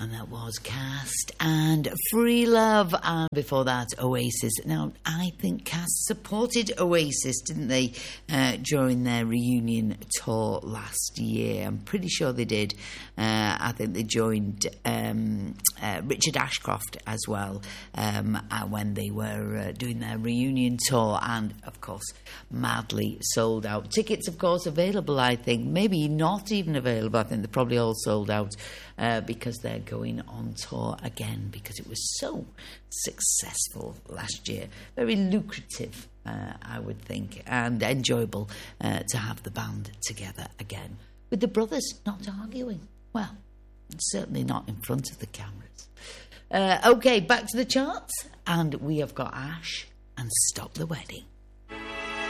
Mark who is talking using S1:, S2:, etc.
S1: And that was Cast and Free Love. And before that, Oasis. Now, I think Cast supported Oasis, didn't they, during their reunion tour last year? I'm pretty sure they did. I think they joined Richard Ashcroft as well when they were doing their reunion tour. And, of course, madly sold out. Tickets, of course, available, I think. Maybe not even available. I think they're probably all sold out because they're going on tour again because it was so successful last year. Very lucrative, I would think, and enjoyable to have the band together again. With the brothers not arguing. Well, certainly not in front of the cameras. Okay, back to the charts. And we have got Ash and Stop the Wedding.